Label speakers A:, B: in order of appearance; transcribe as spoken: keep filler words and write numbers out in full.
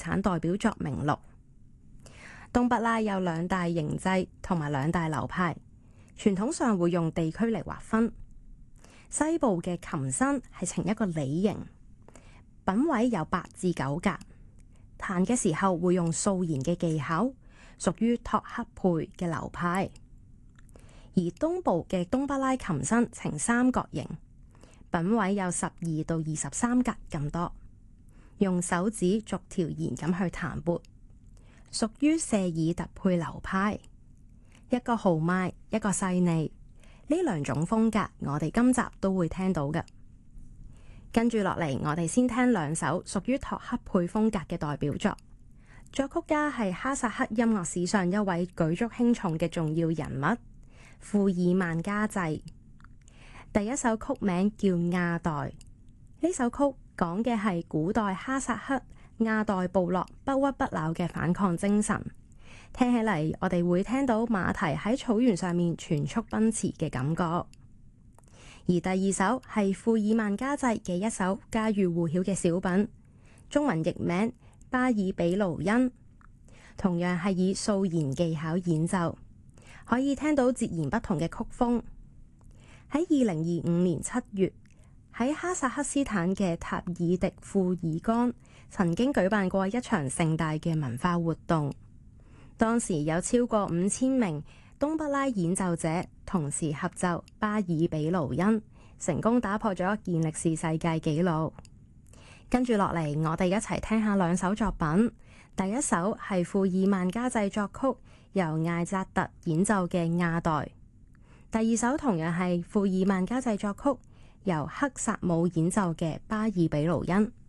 A: 產代表作名錄。東北拉有兩大形制同埋兩大流派，傳統上會用地區嚟劃分。西部嘅琴身係呈一個梨形，品位有八至九格，彈嘅時候會用掃弦嘅技巧，屬於托克佩嘅流派。而東部嘅東北拉琴身呈三角形，品位有十二到二十三格咁多，用手指逐條弦咁去彈撥，屬於舍爾特佩流派。一個豪邁，一個細膩，呢兩種風格我哋今集都會聽到嘅。跟住落嚟，我哋先聽兩首屬於托克佩風格嘅代表作。作曲家係哈薩克音樂史上一位舉足輕重嘅重要人物庫爾曼加濟。第一首曲名叫《亞代》，呢首曲講嘅係古代哈薩克亞代部落不屈不撓嘅反抗精神。聽起嚟，我哋會聽到馬蹄喺草原上面全速奔馳嘅感覺。而第二首係庫爾曼加濟嘅一首家喻戶曉嘅小品，中文譯名巴爾比盧恩，同樣係以掃弦技巧演奏，可以聽到截然不同嘅曲風。喺二零二五年七月，喺哈薩克斯坦嘅塔爾迪庫爾干曾經舉辦過一場盛大嘅文化活動，當時有超過五千名東北拉演奏者同時合奏巴爾比盧恩，成功打破咗健力士世界紀錄。跟住落嚟，我哋一齊聽下兩首作品。第一首係庫爾曼加濟作曲，由艾扎特演奏嘅《亞代》。第二首同樣係庫爾曼加濟作曲，由克薩姆演奏嘅巴爾比盧恩。